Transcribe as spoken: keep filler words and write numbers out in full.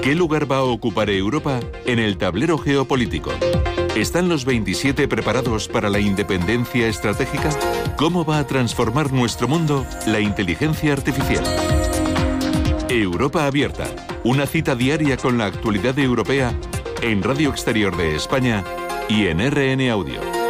¿Qué lugar va a ocupar Europa en el tablero geopolítico? ¿Están los veintisiete preparados para la independencia estratégica? ¿Cómo va a transformar nuestro mundo la inteligencia artificial? Europa Abierta, una cita diaria con la actualidad europea en Radio Exterior de España y en R N Audio.